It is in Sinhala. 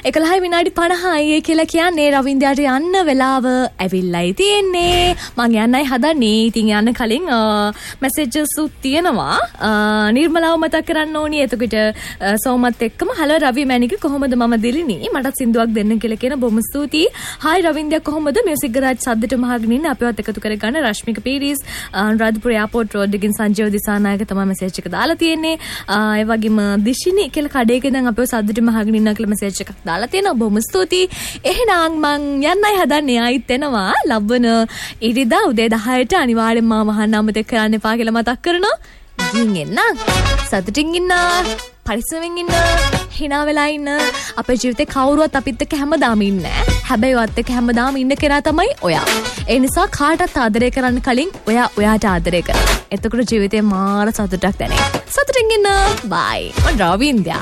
11 විනාඩි 50යි කියලා කියන්නේ රවින්ද්‍රයාට යන්න වෙලාව ඇවිල්ලායි තියෙන්නේ. මං යන්නයි හදන්නේ. ඉතින් යන්න කලින් මැසේජස් උත් තියෙනවා. නිර්මලාව මතක් කරන්න ඕනි. එතකොට සෝමත් එක්කම හලෝ රවි මැනික කොහොමද මම දිලිනි. මටත් සින්දුවක් දෙන්න කියලා කියන බොහොම ස්තුතියි. හායි රවින්ද්‍රයා කොහොමද මියුසික් ගරාජ් සද්දට මහගෙන ඉන්න අපිවත් එකතු කරගන්න රශ්මික පීරිස් රාජපුර එයාපෝට් රෝඩ් එකකින් සංජීව දිසානායක තමයි මැසේජ් එක දාලා තියෙන්නේ. ඒ වගේම දිශිනි කියලා කඩේක ඉඳන් අපිව සද්දට මහගෙන ඉන්න කියලා මැසේජ් එකක් දාලා තියෙනවා. බොහොම ස්තුතියි. එහෙනම් මං යන්නයි හදන්නේ. ආයිත් එනවා. ලබන ඉරිදා උදේ 10ට අනිවාර්යෙන් මාව අහන්න අමතක කරන්න එපා කියලා මතක් කරනවා. ගිහින් එන්න. සතුටින් ඉන්න. පරිස්සමෙන් ඉන්න. hina වෙලා ඉන්න. අපේ ජීවිතේ කවුරුවත් අපිත් එක්ක හැමදාම ඉන්නේ නැහැ. හැබැයි ඔයත් එක්ක හැමදාම ඉන්න කෙනා තමයි ඔයා. ඒ නිසා කාටත් ආදරය කරන්න කලින් ඔයා ඔයාට ආදරය කරන්න. එතකොට ජීවිතේ මාර සතුටක් දැනෙයි. සතුටින් ඉන්න. බයි. රවින්ද්‍යා